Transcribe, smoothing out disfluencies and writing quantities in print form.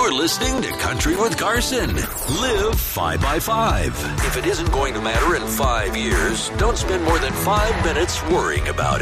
You're listening to Country with Carson. Live 5x5. If it isn't going to matter in 5 years, don't spend more than 5 minutes worrying about it.